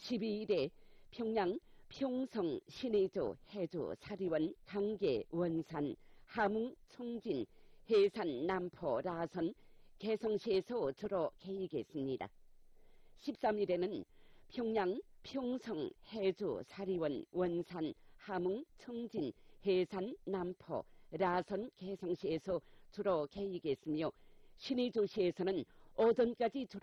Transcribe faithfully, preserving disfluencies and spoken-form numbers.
십이 일에 평양, 평성, 신의조, 해주, 사리원, 강계, 원산, 함흥, 청진, 해산, 남포, 라선, 개성시에서 주로 개익했습니다. 십삼 일에는 평양, 평성, 해주, 사리원, 원산, 함흥, 청진, 해산, 남포, 라선, 개성시에서 주로 개익했으며 신의조시에서는 오전까지 주로